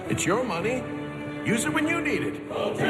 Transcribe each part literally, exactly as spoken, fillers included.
It's your money. Use it when you need it.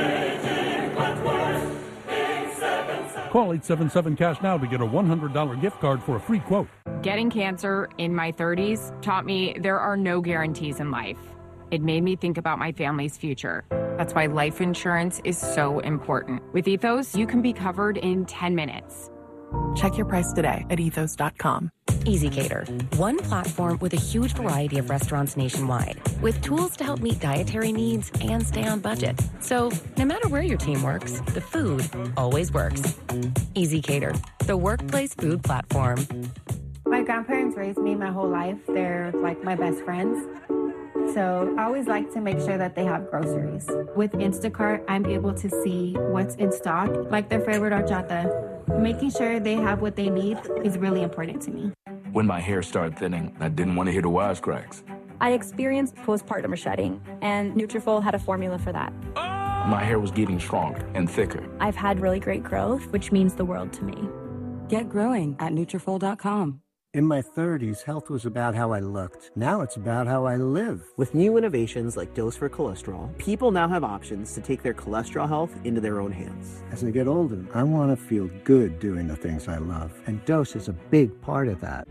Call eight seven seven cash now to get a one hundred dollars gift card for a free quote. Getting cancer in my thirties taught me there are no guarantees in life. It made me think about my family's future. That's why life insurance is so important. With Ethos, you can be covered in ten minutes. Check your price today at ethos dot com. EasyCater, one platform with a huge variety of restaurants nationwide, with tools to help meet dietary needs and stay on budget. So, no matter where your team works, the food always works. EasyCater, the workplace food platform. My grandparents raised me my whole life. They're like my best friends. So I always like to make sure that they have groceries. With Instacart, I'm able to see what's in stock, like their favorite horchata. Making sure they have what they need is really important to me. When my hair started thinning, I didn't want to hear the wisecracks. I experienced postpartum shedding, and Nutrafol had a formula for that. My hair was getting stronger and thicker. I've had really great growth, which means the world to me. Get growing at Nutrafol dot com. In my thirties, health was about how I looked. Now it's about how I live. With new innovations like Dose for Cholesterol, people now have options to take their cholesterol health into their own hands. As I get older, I want to feel good doing the things I love. And Dose is a big part of that.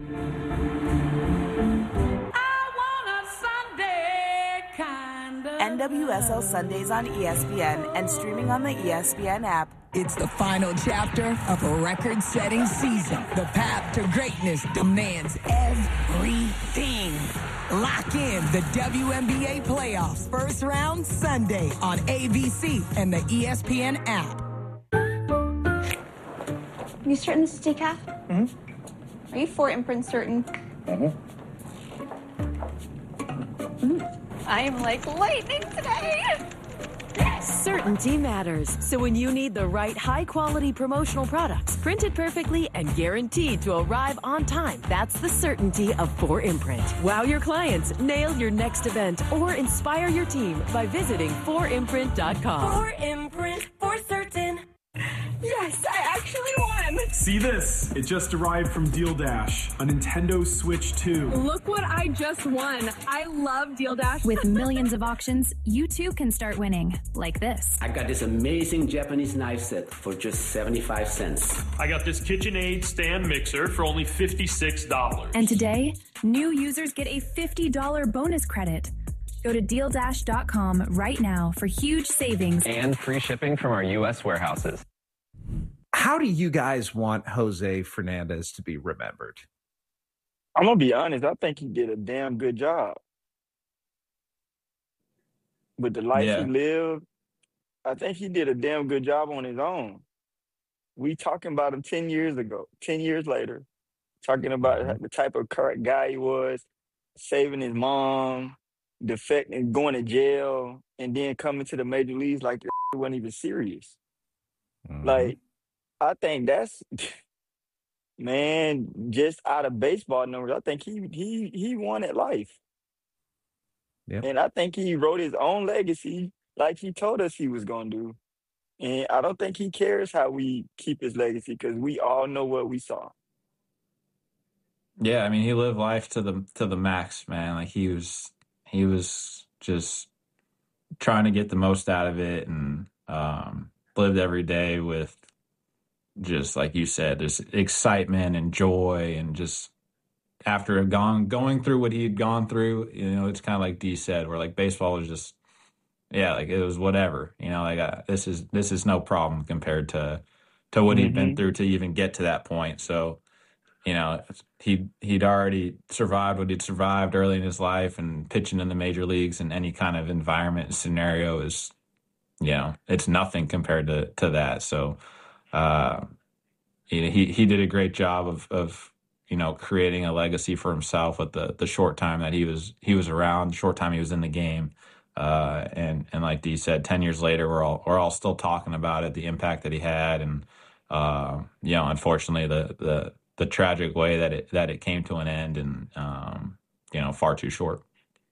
N W S L Sundays on E S P N and streaming on the E S P N app. It's the final chapter of a record-setting season. The path to greatness demands everything. Lock in the W N B A playoffs first round Sunday on A B C and the E S P N app. You certain this is decaf? Mm-hmm. Are you for imprint certain? Mm-hmm. Mm. I am like lightning today. Certainty matters. So when you need the right high-quality promotional products, printed perfectly and guaranteed to arrive on time, that's the certainty of four imprint. Wow your clients, nail your next event, or inspire your team by visiting four imprint dot com. four imprint, for certain. Yes, I actually won. See this? It just arrived from Deal Dash, a Nintendo Switch two. Look what I just won. I love Deal Dash. With millions of auctions, you too can start winning, like this. I got this amazing Japanese knife set for just seventy-five cents. I got this KitchenAid stand mixer for only fifty-six dollars. And today, new users get a fifty dollars bonus credit. Go to deal dash dot com right now for huge savings. And free shipping from our U S warehouses. How do you guys want Jose Fernandez to be remembered? I'm going to be honest. I think he did a damn good job. With the life Yeah. he lived, I think he did a damn good job on his own. We talking about him ten years ago, ten years later, talking about the type of correct guy he was, saving his mom, defecting, going to jail, and then coming to the major leagues like it wasn't even serious. Mhm. Like, I think that's, man, just out of baseball numbers, I think he he he won at life. Yep. And I think he wrote his own legacy like he told us he was going to do. And I don't think he cares how we keep his legacy because we all know what we saw. Yeah, I mean, he lived life to the to the max, man. Like he was he was just trying to get the most out of it, and um, lived every day with just like you said, there's excitement and joy, and just after gone going through what he'd gone through, you know, it's kind of like D said, where like baseball was just, yeah, like it was whatever, you know, like uh, this is this is no problem compared to to what he'd been Mhm. through to even get to that point. So, you know, he he'd already survived what he'd survived early in his life, and pitching in the major leagues in any kind of environment and scenario is, you know, it's nothing compared to to that. So, uh, you know, he he did a great job of of you know creating a legacy for himself with the the short time that he was he was around, short time he was in the game, uh, and and like Dee said, ten years later, we're all we're all still talking about it, the impact that he had, and uh, you know, unfortunately, the the the tragic way that it that it came to an end, and um, you know, far too short.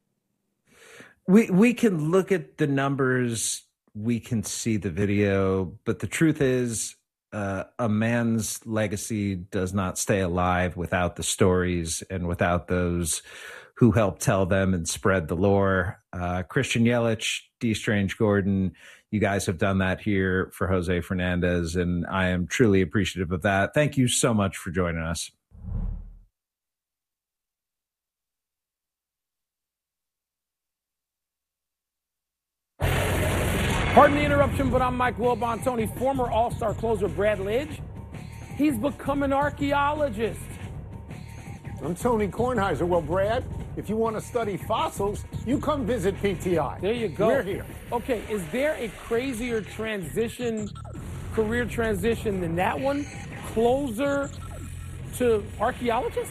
We we can look at the numbers, we can see the video, but the truth is, uh, a man's legacy does not stay alive without the stories and without those who helped tell them and spread the lore. Uh, Christian Yelich, D. Strange Gordon, you guys have done that here for Jose Fernandez, and I am truly appreciative of that. Thank you so much for joining us. Pardon the interruption, but I'm Mike Wilbon. Tony, former All-Star closer Brad Lidge, he's become an archaeologist. I'm Tony Kornheiser. Well, Brad, if you want to study fossils, you come visit P T I. There you go. We're here. Okay, is there a crazier transition, career transition than that one? Closer to archaeologist?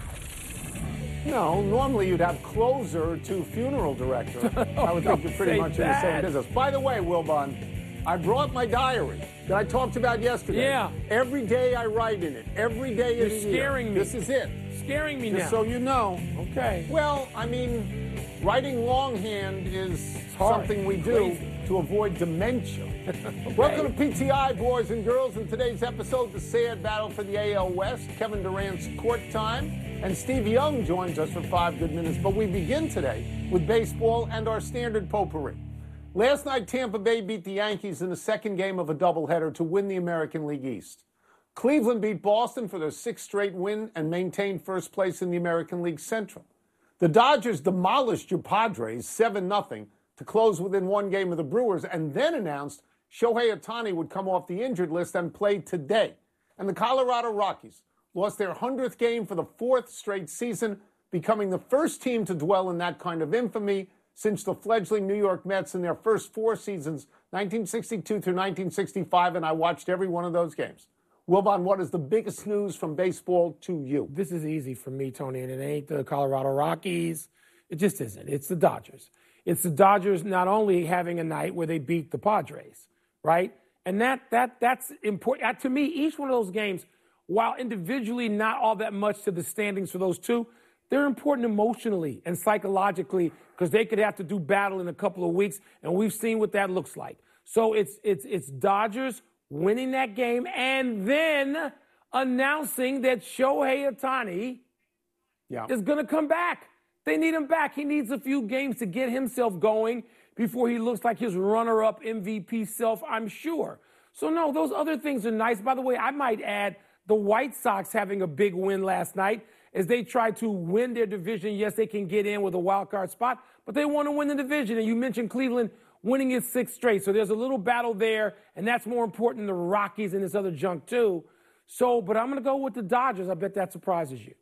No, normally you'd have closer to funeral director. oh, I would think you're pretty much that. in the same business. By the way, Wilbon, I brought my diary that I talked about yesterday. Yeah. Every day I write in it. Every day You're of the year. scaring me. This is it. Scaring me Just now. so you know. Okay. Well, I mean, writing longhand is hard. something we do Crazy. to avoid dementia. Okay. Welcome to P T I, boys and girls. In today's episode, the sad battle for the A L West, Kevin Durant's court time, and Steve Young joins us for five good minutes. But we begin today with baseball and our standard potpourri. Last night, Tampa Bay beat the Yankees in the second game of a doubleheader to win the American League East. Cleveland beat Boston for their sixth straight win and maintained first place in the American League Central. The Dodgers demolished your Padres seven nothing to close within one game of the Brewers and then announced Shohei Ohtani would come off the injured list and play today. And the Colorado Rockies lost their hundredth game for the fourth straight season, becoming the first team to dwell in that kind of infamy since the fledgling New York Mets in their first four seasons, nineteen sixty-two through nineteen sixty-five, and I watched every one of those games. Wilbon, what is the biggest news from baseball to you? This is easy for me, Tony, and it ain't the Colorado Rockies. It just isn't. It's the Dodgers. It's the Dodgers not only having a night where they beat the Padres, right? And that that that's important. To me, each one of those games, while individually not all that much to the standings for those two, they're important emotionally and psychologically because they could have to do battle in a couple of weeks, and we've seen what that looks like. So it's it's it's Dodgers winning that game and then announcing that Shohei Ohtani yeah. is going to come back. They need him back. He needs a few games to get himself going before he looks like his runner-up M V P self, I'm sure. So, no, those other things are nice. By the way, I might add the White Sox having a big win last night as they try to win their division. Yes, they can get in with a wild card spot, but they want to win the division. And you mentioned Cleveland winning its sixth straight. So there's a little battle there, and that's more important than the Rockies and this other junk, too. So, but I'm going to go with the Dodgers. I bet that surprises you.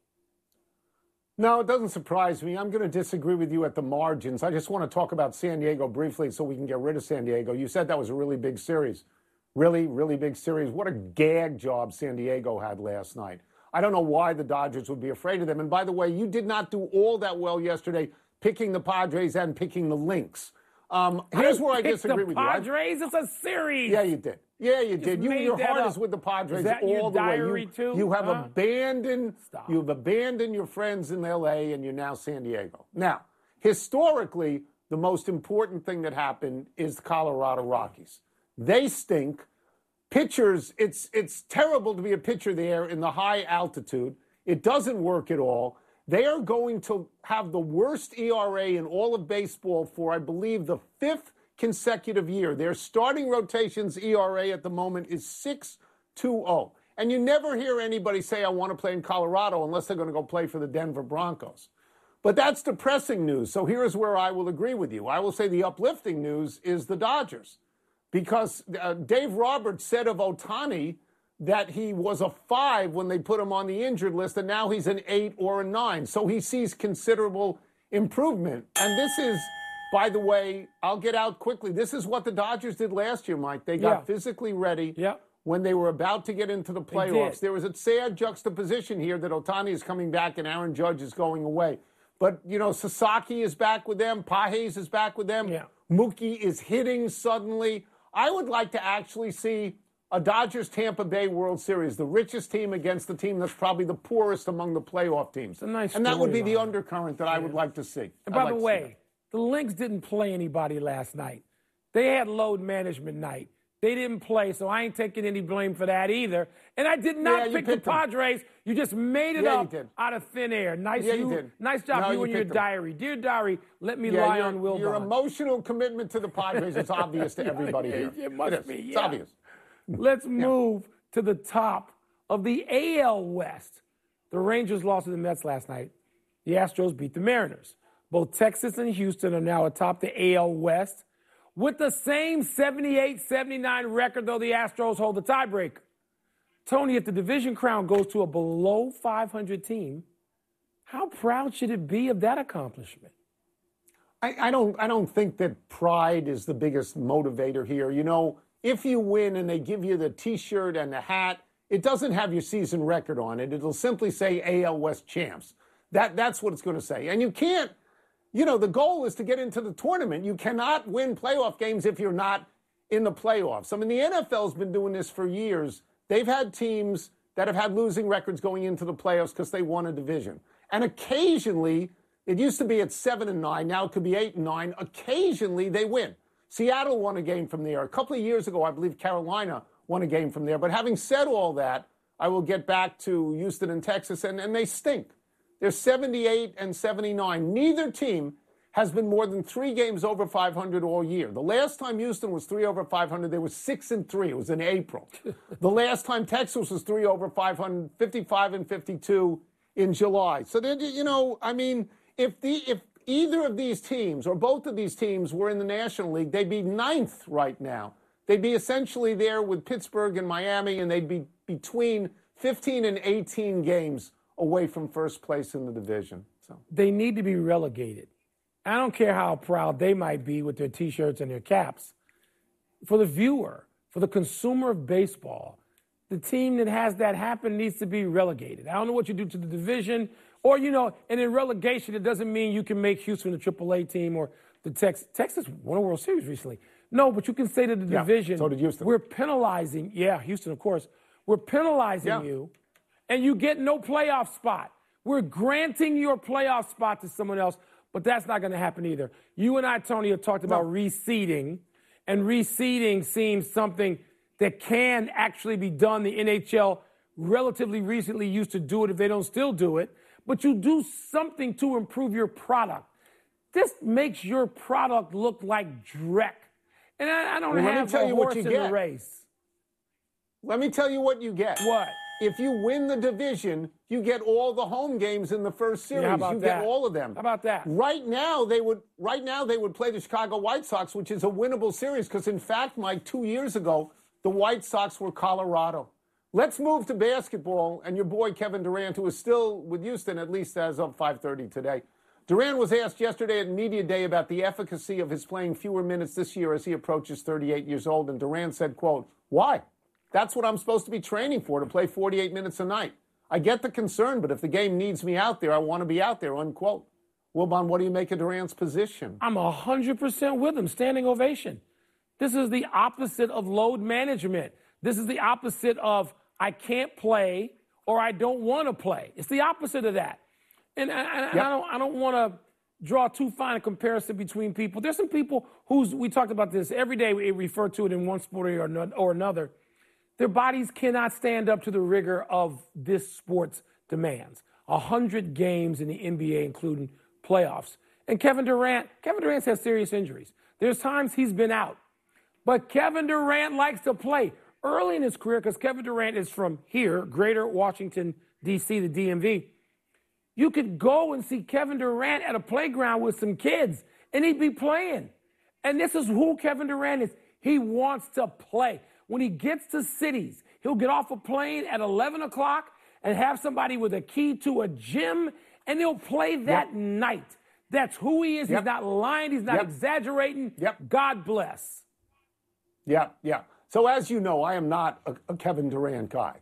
No, it doesn't surprise me. I'm going to disagree with you at the margins. I just want to talk about San Diego briefly so we can get rid of San Diego. You said that was a really big series. Really, really big series. What a gag job San Diego had last night. I don't know why the Dodgers would be afraid of them. And by the way, you did not do all that well yesterday picking the Padres and picking the Lynx. Um, here's where I disagree with you. Padres, it's a series. Yeah, you did. Yeah, you did. You, your heart is with the Padres all the way. You, too? you have huh? abandoned. Stop. You've abandoned your friends in L A, and you're now San Diego. Now, historically, the most important thing that happened is the Colorado Rockies. They stink. Pitchers, it's it's terrible to be a pitcher there in the high altitude. It doesn't work at all. They are going to have the worst E R A in all of baseball for, I believe, the fifth consecutive year. Their starting rotation's E R A at the moment is six two oh. And you never hear anybody say, I want to play in Colorado unless they're going to go play for the Denver Broncos. But that's depressing news. So here's where I will agree with you. I will say the uplifting news is the Dodgers. Because uh, Dave Roberts said of Ohtani that he was a five when they put him on the injured list, and now he's an eight or a nine. So he sees considerable improvement. And this is, by the way, I'll get out quickly. This is what the Dodgers did last year, Mike. They got yeah. physically ready yeah. when they were about to get into the playoffs. There was a sad juxtaposition here that Ohtani is coming back and Aaron Judge is going away. But, you know, Sasaki is back with them. Pages is back with them. Yeah. Mookie is hitting suddenly. I would like to actually see a Dodgers-Tampa Bay World Series, the richest team against the team that's probably the poorest among the playoff teams. It's a nice and that would be the line. undercurrent that yeah. I would like to see. And by like the way, the Lynx didn't play anybody last night. They had load management night. They didn't play, so I ain't taking any blame for that either. And I did not Yeah, you pick the picked them. Padres. You just made it Yeah, you up did. out of thin air. Nice, Yeah, you you, did. nice job, No, you you and your picked them. diary. Dear diary, let me Yeah, lie your, on Will your Bond. emotional commitment to the Padres is obvious to everybody here. It must is. be, It's yeah. obvious. Let's move to the top of the A L West. The Rangers lost to the Mets last night. The Astros beat the Mariners. Both Texas and Houston are now atop the A L West. With the same seventy-eight seventy-nine record, though, the Astros hold the tiebreaker. Tony, if the division crown goes to a below five hundred team, how proud should it be of that accomplishment? I, I don't I don't think that pride is the biggest motivator here. You know, if you win and they give you the T-shirt and the hat, it doesn't have your season record on it. It'll simply say A L West champs. That that's what it's going to say. And you can't, you know, the goal is to get into the tournament. You cannot win playoff games if you're not in the playoffs. I mean, the N F L's been doing this for years. They've had teams that have had losing records going into the playoffs because they won a division. And occasionally, it used to be at seven and nine. Now it could be eight and nine. Occasionally, they win. Seattle won a game from there. A couple of years ago, I believe Carolina won a game from there. But having said all that, I will get back to Houston and Texas, and, and they stink. They're seventy-eight and seventy-nine. Neither team has been more than three games over five hundred all year. The last time Houston was three over five hundred, they were six and three. It was in April. The last time Texas was three over five hundred, fifty-five and fifty-two in July. So, you know, I mean, if the if either of these teams or both of these teams were in the National League, they'd be ninth right now. They'd be essentially there with Pittsburgh and Miami, and they'd be between fifteen and eighteen games away from first place in the division. So they need to be relegated. I don't care how proud they might be with their T-shirts and their caps. For the viewer, for the consumer of baseball, the team that has that happen needs to be relegated. I don't know what you do to the division, or, you know, and in relegation, it doesn't mean you can make Houston a triple A team or the Texas. Texas won a World Series recently. No, but you can say to the yeah, division, so did Houston. We're penalizing, yeah, Houston, of course, we're penalizing yeah. you, and you get no playoff spot. We're granting your playoff spot to someone else, but that's not going to happen either. You and I, Tony, have talked about no. reseeding, and reseeding seems something that can actually be done. The N H L relatively recently used to do it if they don't still do it, but you do something to improve your product. This makes your product look like dreck. And I, I don't well, have let me tell a you horse what you in get. the race. Let me tell you what you get. What? If you win the division, you get all the home games in the first series. Yeah, how about you that? get all of them. How about that? Right now, they would. Right now, they would play the Chicago White Sox, which is a winnable series. Because in fact, Mike, two years ago, the White Sox were Colorado. Let's move to basketball, and your boy Kevin Durant, who is still with Houston at least as of five thirty today. Durant was asked yesterday at Media Day about the efficacy of his playing fewer minutes this year as he approaches thirty-eight years old, and Durant said, quote, "Why? That's what I'm supposed to be training for, to play forty-eight minutes a night. I get the concern, but if the game needs me out there, I want to be out there," unquote. Wilbon, what do you make of Durant's position? I'm one hundred percent with him. Standing ovation. This is the opposite of load management. This is the opposite of I can't play or I don't want to play. It's the opposite of that. And I, yep. I don't, I don't want to draw too fine a comparison between people. There's some people who's, we talked about this every day, we refer to it in one sport or, no, or another. Their bodies cannot stand up to the rigor of this sport's demands. A hundred games in the N B A, including playoffs. And Kevin Durant, Kevin Durant's had serious injuries. There's times he's been out. But Kevin Durant likes to play. Early in his career, because Kevin Durant is from here, Greater Washington, D C, the D M V, you could go and see Kevin Durant at a playground with some kids, and he'd be playing. And this is who Kevin Durant is. He wants to play. When he gets to cities, he'll get off a plane at eleven o'clock and have somebody with a key to a gym, and he'll play that yep. night. That's who he is. Yep. He's not lying. He's not yep. exaggerating. Yep. God bless. Yeah, yeah. So as you know, I am not a, a Kevin Durant guy.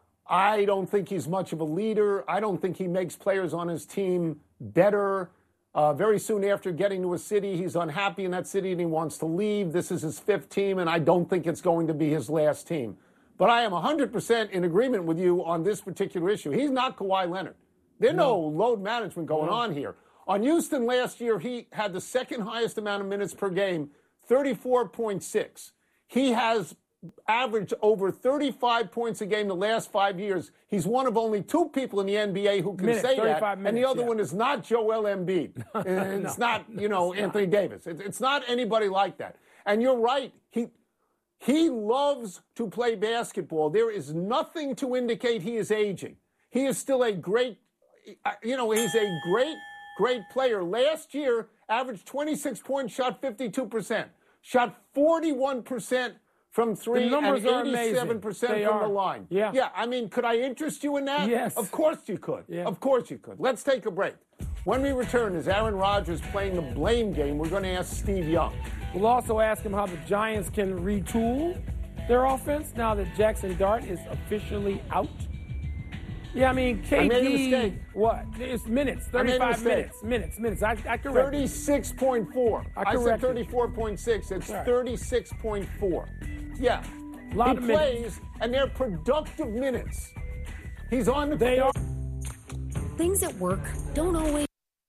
I don't think he's much of a leader. I don't think he makes players on his team better. Uh, very soon after getting to a city, he's unhappy in that city and he wants to leave. This is his fifth team, and I don't think it's going to be his last team. But I am one hundred percent in agreement with you on this particular issue. He's not Kawhi Leonard. There's no, no load management going no. on here. On Houston last year, he had the second highest amount of minutes per game, thirty-four point six. He has averaged over thirty-five points a game the last five years. He's one of only two people in the N B A who can Minutes, say that. thirty-five minutes, and the other yeah. one is not Joel Embiid. And it's no, not, you know, Anthony not. Davis. It, it's not anybody like that. And you're right. He he loves to play basketball. There is nothing to indicate he is aging. He is still a great, you know, he's a great, great player. Last year, averaged twenty-six points, shot fifty-two percent. Shot forty-one percent from three and eighty-seven percent from the line. Yeah. Yeah, I mean, could I interest you in that? Yes. Of course you could. Yeah. Of course you could. Let's take a break. When we return, as Aaron Rodgers playing the blame game, we're going to ask Steve Young. We'll also ask him how the Giants can retool their offense now that Jackson Dart is officially out. Yeah, I mean, K D. I made a mistake. What? It's minutes. thirty-five minutes. Minutes. Minutes. I, I correct. thirty-six point four. I, I said thirty-four point six. It's right. thirty-six point four. Yeah. A lot he of plays, minutes. and they're productive minutes. He's on the They are. Things at work don't always.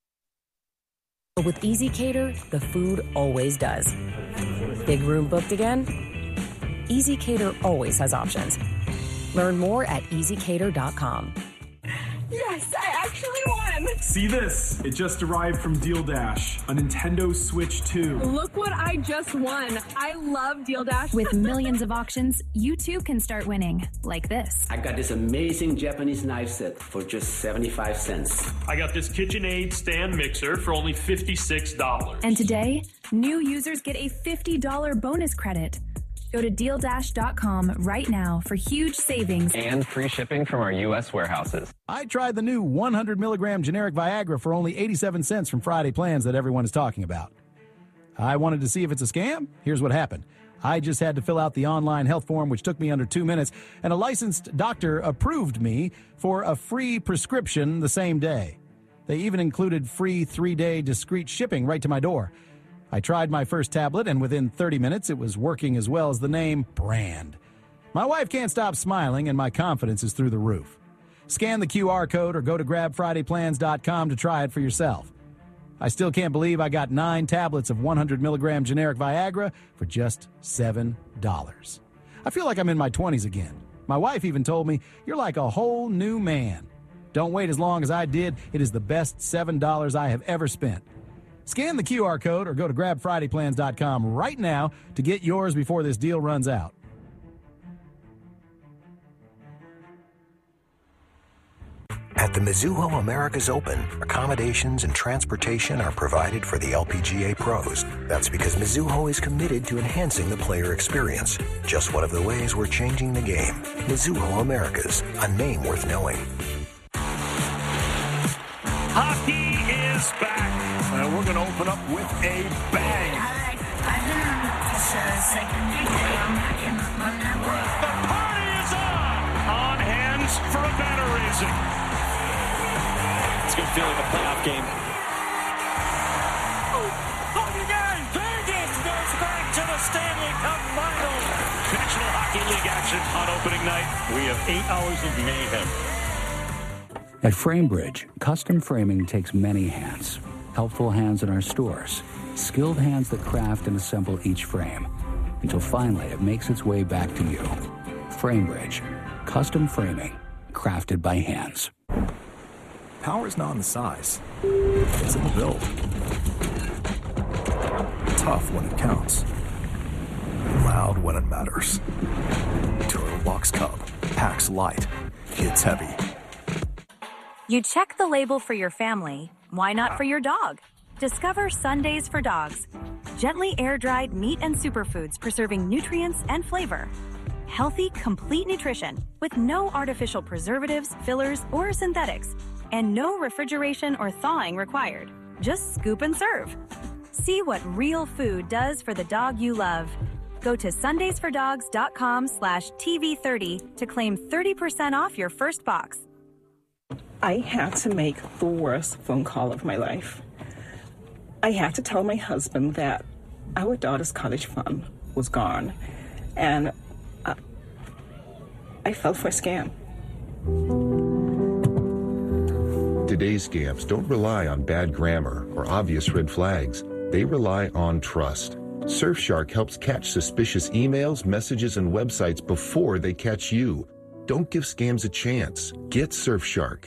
But with Easy Cater, the food always does. Big room booked again? Easy Cater always has options. Learn more at easy cater dot com. Yes, I actually won. See this? It just arrived from Deal Dash, a Nintendo Switch two. Look what I just won. I love Deal Dash. With millions of auctions, you too can start winning, like this. I got this amazing Japanese knife set for just seventy-five cents. I got this KitchenAid stand mixer for only fifty-six dollars. And today, new users get a fifty dollars bonus credit. Go to deal dash dot com right now for huge savings and free shipping from our U S warehouses. I tried the new one hundred milligram generic Viagra for only eighty-seven cents from Friday Plans that everyone is talking about. I wanted to see if it's a scam. Here's what happened. I just had to fill out the online health form, which took me under two minutes, and a licensed doctor approved me for a free prescription the same day. They even included free three-day discreet shipping right to my door. I tried my first tablet, and within thirty minutes, it was working as well as the name brand. My wife can't stop smiling, and my confidence is through the roof. Scan the Q R code or go to grab friday plans dot com to try it for yourself. I still can't believe I got nine tablets of one hundred milligram generic Viagra for just seven dollars. I feel like I'm in my twenties again. My wife even told me, "You're like a whole new man." Don't wait as long as I did. It is the best seven dollars I have ever spent. Scan the Q R code or go to grab friday plans dot com right now to get yours before this deal runs out. At the Mizuho America's Open, accommodations and transportation are provided for the L P G A pros. That's because Mizuho is committed to enhancing the player experience. Just one of the ways we're changing the game. Mizuho Americas, a name worth knowing. Hockey is back, and we're going to open up with a bang. The party is on! On hands for a better reason. It's going to feel like a playoff game. Hockey game! Vegas goes back to the Stanley Cup Finals. National Hockey League action on opening night. We have eight hours of mayhem. At FrameBridge, custom framing takes many hands. Helpful hands in our stores, skilled hands that craft and assemble each frame, until finally it makes its way back to you. FrameBridge, custom framing, crafted by hands. Power is not in the size, it's in the build. Tough when it counts, loud when it matters. Duralox Cub packs light, hits heavy. You check the label for your family. Why not for your dog? Discover Sundays for Dogs. Gently air-dried meat and superfoods preserving nutrients and flavor. Healthy, complete nutrition with no artificial preservatives, fillers, or synthetics. And no refrigeration or thawing required. Just scoop and serve. See what real food does for the dog you love. Go to sundays for dogs dot com slash T V thirty to claim thirty percent off your first box. I had to make the worst phone call of my life. I had to tell my husband that our daughter's college fund was gone, and I, I fell for a scam. Today's scams don't rely on bad grammar or obvious red flags. They rely on trust. Surfshark helps catch suspicious emails, messages, and websites before they catch you. Don't give scams a chance. Get Surfshark.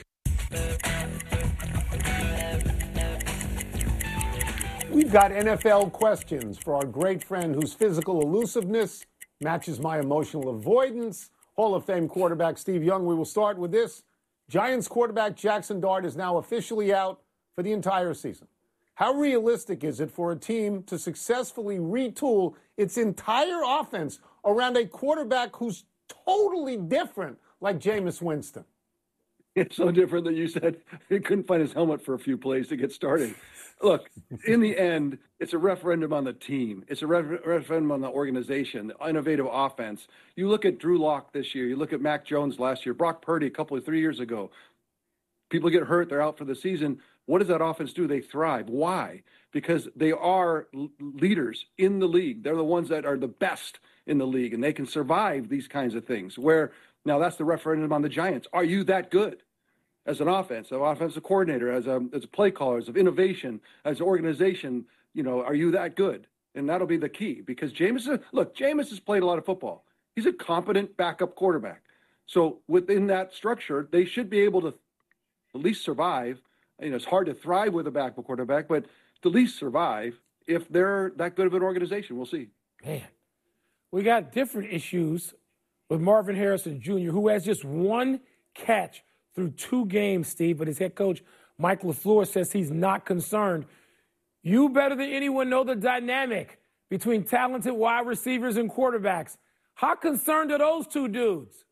We've got N F L questions for our great friend whose physical elusiveness matches my emotional avoidance, Hall of Fame quarterback Steve Young. We will start with this. Giants quarterback Jackson Dart is now officially out for the entire season. How realistic is it for a team to successfully retool its entire offense around a quarterback who's totally different, like Jameis Winston? It's so different that you said he couldn't find his helmet for a few plays to get started. Look, in the end, it's a referendum on the team. It's a re- referendum on the organization, the innovative offense. You look at Drew Lock this year. You look at Mac Jones last year, Brock Purdy a couple of three years ago. People get hurt. They're out for the season. What does that offense do? They thrive. Why? Because they are l- leaders in the league. They're the ones that are the best in the league, and they can survive these kinds of things. Where now that's the referendum on the Giants. Are you that good? As an offense, an offensive coordinator, as a as a play caller, as of innovation, as an organization, you know, are you that good? And that'll be the key because Jameis, look, Jameis has played a lot of football. He's a competent backup quarterback. So within that structure, they should be able to at least survive. You know, it's hard to thrive with a backup quarterback, but to at least survive if they're that good of an organization. We'll see. Man, we got different issues with Marvin Harrison Junior, who has just one catch through two games, Steve, but his head coach, Mike LaFleur, says he's not concerned. You better than anyone know the dynamic between talented wide receivers and quarterbacks. How concerned are those two dudes?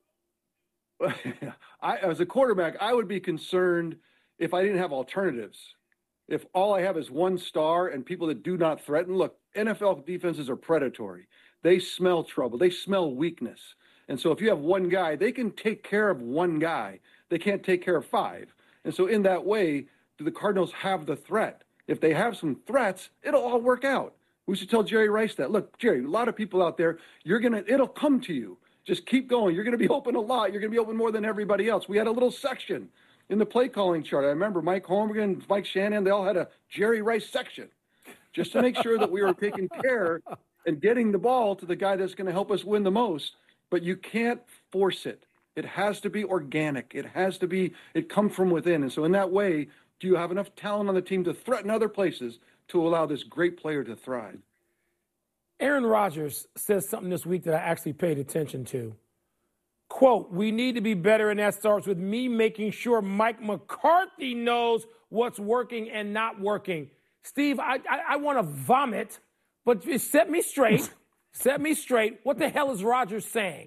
I, as a quarterback, I would be concerned if I didn't have alternatives. If all I have is one star and people that do not threaten. Look, N F L defenses are predatory. They smell trouble. They smell weakness. And so if you have one guy, they can take care of one guy. They can't take care of five. And so in that way, do the Cardinals have the threat? If they have some threats, it'll all work out. We should tell Jerry Rice that. Look, Jerry, a lot of people out there, you're going to, it'll come to you. Just keep going. You're going to be open a lot. You're going to be open more than everybody else. We had a little section in the play calling chart. I remember Mike Holmgren, Mike Shanahan, they all had a Jerry Rice section just to make sure that we were taking care and getting the ball to the guy that's going to help us win the most. But you can't force it. It has to be organic. It has to be, it come from within. And so in that way, do you have enough talent on the team to threaten other places to allow this great player to thrive? Aaron Rodgers says something this week that I actually paid attention to. Quote, we need to be better, and that starts with me making sure Mike McCarthy knows what's working and not working. Steve, I, I, I want to vomit, but set me straight. Set me straight. What the hell is Rodgers saying?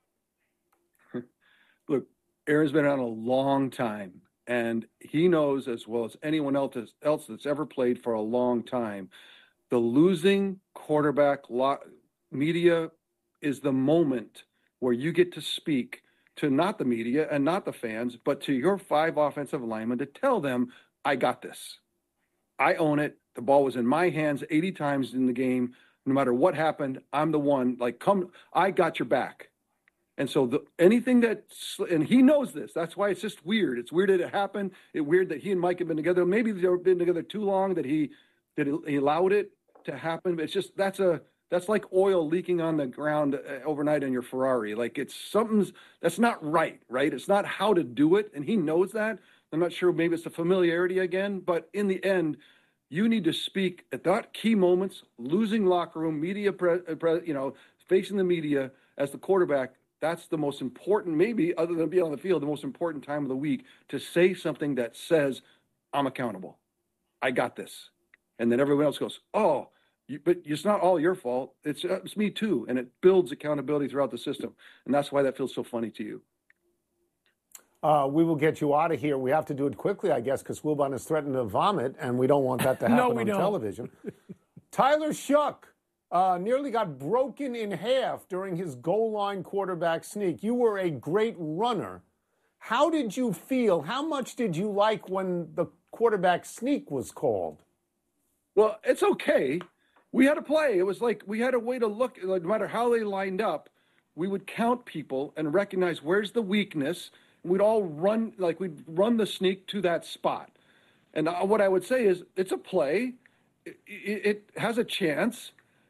Look, Aaron's been around a long time, and he knows as well as anyone else that's ever played for a long time, the losing quarterback lo- media is the moment where you get to speak to not the media and not the fans, but to your five offensive linemen to tell them, I got this. I own it. The ball was in my hands eighty times in the game. No matter what happened, I'm the one, like, come, I got your back. And so the, anything that, and he knows this, that's why it's just weird. It's weird that it happened. It's weird that he and Mike have been together. Maybe they've been together too long that he, that he allowed it to happen. But it's just, that's a, that's like oil leaking on the ground overnight in your Ferrari. Like it's something's, that's not right, right? It's not how to do it. And he knows that. I'm not sure, maybe it's the familiarity again, but in the end, you need to speak at that key moments, losing locker room, media, pre, pre, you know, facing the media as the quarterback. That's the most important, maybe other than being on the field, the most important time of the week to say something that says, I'm accountable. I got this. And then everyone else goes, oh, you, but it's not all your fault. It's, uh, it's me too. And it builds accountability throughout the system. And that's why that feels so funny to you. Uh, we will get you out of here. We have to do it quickly, I guess, because Wilbon has threatened to vomit, and we don't want that to happen no, we on don't. television. Tyler Shuck uh, nearly got broken in half during his goal line quarterback sneak. You were a great runner. How did you feel? How much did you like when the quarterback sneak was called? Well, it's okay. We had to play. It was like we had a way to look, like, no matter how they lined up, we would count people and recognize where's the weakness. We'd all run, like we'd run the sneak to that spot. And what I would say is it's a play. It, it, it has a chance.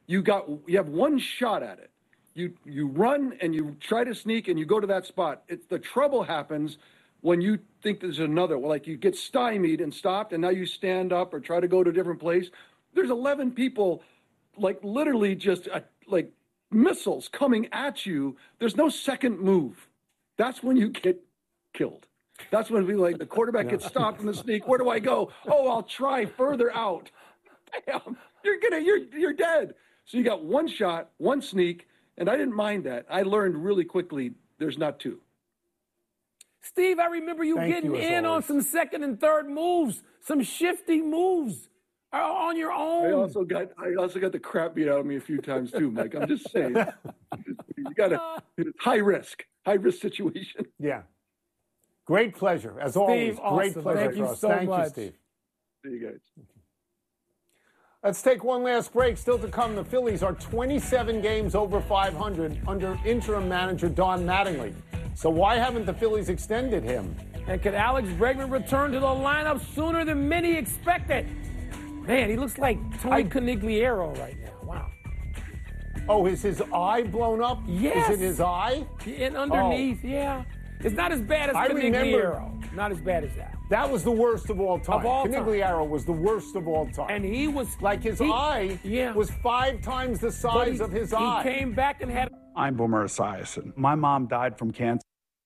you got you have one shot at it. You you run and you try to sneak and you go to that spot. It's the trouble happens when you think there's another. Well, like you get stymied and stopped, and now you stand up or try to go to a different place. There's eleven people, like literally just uh, like missiles coming at you. There's no second move. That's when you get killed. That's when we like the quarterback gets stopped in the sneak. Where do I go? Oh, I'll try further out. Damn, you're gonna you're you're dead. So you got one shot, one sneak, and I didn't mind that. I learned really quickly there's not two. Steve, I remember you Thank getting you, as in always. on some second and third moves, some shifty moves uh, on your own. I also got I also got the crap beat out of me a few times too, Mike. I'm just saying. You gotta high risk, high risk situation. Yeah. Great pleasure. As Steve, always, great awesome. pleasure Thank for you us. so Thank much. you, Steve. See you guys. Let's take one last break. Still to come, the Phillies are twenty-seven games over five hundred under interim manager Don Mattingly. So why haven't the Phillies extended him? And could Alex Bregman return to the lineup sooner than many expected? Man, he looks like Tony I- Conigliaro right now. Wow. Oh, is his eye blown up? Yes. Is it his eye? And underneath, yeah. It's not as bad as I remember- Conigliaro. Not as bad as that. That was the worst of all time. Of all time. Conigliaro was the worst of all time. And he was like his he- eye yeah. was five times the But size he- of his he eye. came back and had. I'm Boomer Esiason. My mom died from cancer.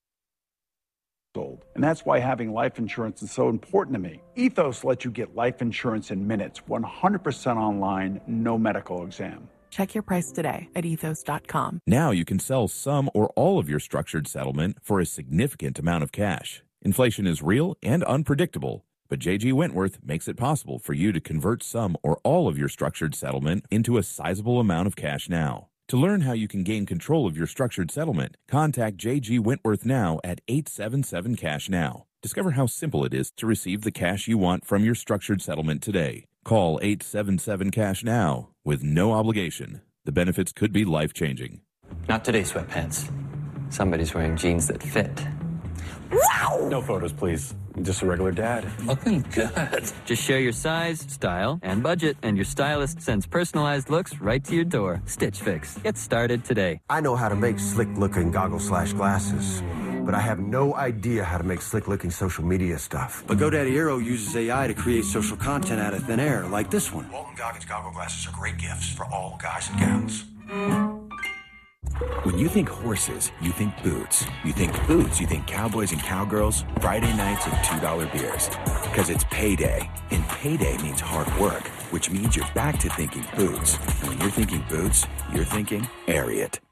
And that's why having life insurance is so important to me. Ethos lets you get life insurance in minutes, one hundred percent online, no medical exam. Check your price today at ethos dot com. Now you can sell some or all of your structured settlement for a significant amount of cash. Inflation is real and unpredictable, but J G Wentworth makes it possible for you to convert some or all of your structured settlement into a sizable amount of cash now. To learn how you can gain control of your structured settlement, contact J G Wentworth now at eight seven seven cash now. Discover how simple it is to receive the cash you want from your structured settlement today. Call eight seven seven cash now with no obligation. The benefits could be life-changing. Not today, sweatpants. Somebody's wearing jeans that fit. Wow! No photos, please. I'm just a regular dad. Looking good. Just share your size, style, and budget, and your stylist sends personalized looks right to your door. Stitch Fix. Get started today. I know how to make slick-looking goggles slash glasses, but I have no idea how to make slick-looking social media stuff. But GoDaddy Aero uses A I to create social content out of thin air, like this one. Walton Goggins goggle glasses are great gifts for all guys and gals. When you think horses, you think boots. You think boots, you think cowboys and cowgirls, Friday nights and two dollar beers. Because it's payday, and payday means hard work, which means you're back to thinking boots. And when you're thinking boots, you're thinking Ariat.